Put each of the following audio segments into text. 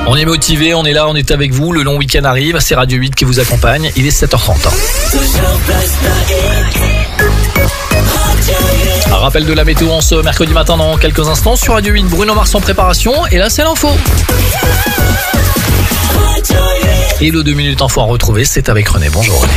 On est motivé, on est là, on est avec vous. Le long week-end arrive, c'est Radio 8 qui vous accompagne. Il est 7h30. Un rappel de la météo en ce mercredi matin dans quelques instants sur Radio 8. Bruno Mars en préparation et là c'est l'info. Et le 2 minutes info à retrouver, c'est avec René. Bonjour René.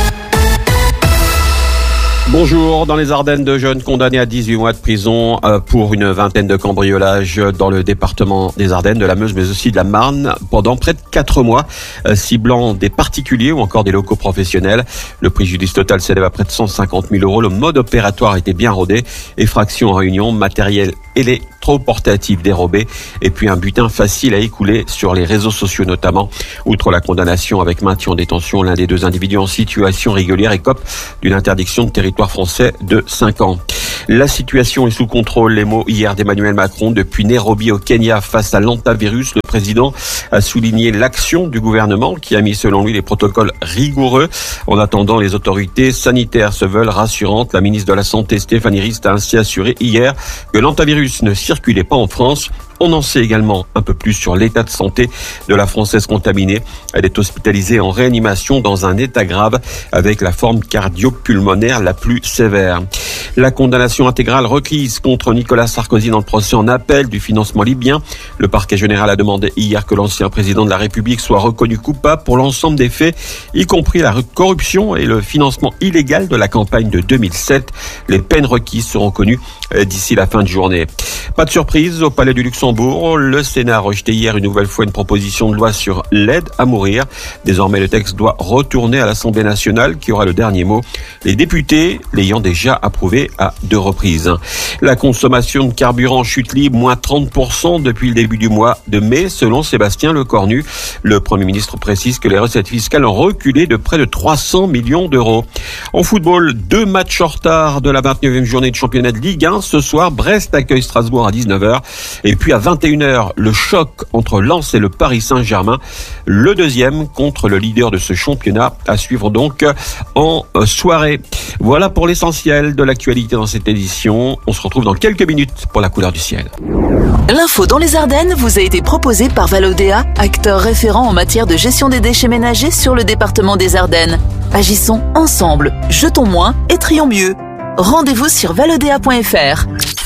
Bonjour. Dans les Ardennes, 2 jeunes condamnés à 18 mois de prison pour une vingtaine de cambriolages dans le département des Ardennes, de la Meuse, mais aussi de la Marne, pendant près de 4 mois, ciblant des particuliers ou encore des locaux professionnels. Le préjudice total s'élève à près de 150 000 €. Le mode opératoire était bien rodé. Effraction en réunion, matériel électroportatif dérobé, et puis un butin facile à écouler sur les réseaux sociaux notamment. Outre la condamnation avec maintien en détention, l'un des 2 individus en situation régulière écope d'une interdiction de territoire français de 5 ans. La situation est sous contrôle, les mots hier d'Emmanuel Macron. Depuis Nairobi au Kenya face à l'hantavirus, le président a souligné l'action du gouvernement qui a mis selon lui les protocoles rigoureux. En attendant, les autorités sanitaires se veulent rassurantes. La ministre de la Santé, Stéphanie Rist, a ainsi assuré hier que l'hantavirus ne circulait pas en France. On en sait également un peu plus sur l'état de santé de la Française contaminée. Elle est hospitalisée en réanimation dans un état grave avec la forme cardio-pulmonaire la plus sévère. La condamnation intégrale requise contre Nicolas Sarkozy dans le procès en appel du financement libyen. Le parquet général a demandé hier que l'ancien président de la République soit reconnu coupable pour l'ensemble des faits, y compris la corruption et le financement illégal de la campagne de 2007. Les peines requises seront connues d'ici la fin de journée. Pas de surprise au Palais du Luxembourg. Le Sénat a rejeté hier une nouvelle fois une proposition de loi sur l'aide à mourir. Désormais, le texte doit retourner à l'Assemblée nationale qui aura le dernier mot. Les députés l'ayant déjà approuvé à 2 reprises. La consommation de carburant chute libre, moins 30% depuis le début du mois de mai, selon Sébastien Lecornu. Le Premier ministre précise que les recettes fiscales ont reculé de près de 300 millions d'euros. En football, 2 matchs en retard de la 29e journée de championnat de Ligue 1. Ce soir, Brest accueille Strasbourg à 19h. Et puis à 21h, le choc entre Lens et le Paris Saint-Germain. Le deuxième contre le leader de ce championnat, à suivre donc en soirée. Voilà pour l'essentiel de l'actualité dans cette édition. On se retrouve dans quelques minutes pour la couleur du ciel. L'info dans les Ardennes vous a été proposée par Valodéa, acteur référent en matière de gestion des déchets ménagers sur le département des Ardennes. Agissons ensemble, jetons moins et trions mieux. Rendez-vous sur valodéa.fr.